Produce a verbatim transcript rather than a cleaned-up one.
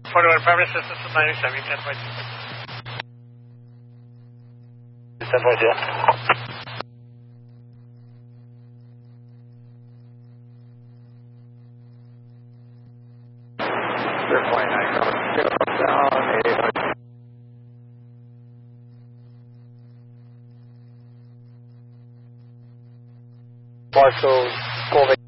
forty-one primary system ninety-seven, ten point two. ten point two. zero point nine, down, eight hundred. Marshall, Colvin.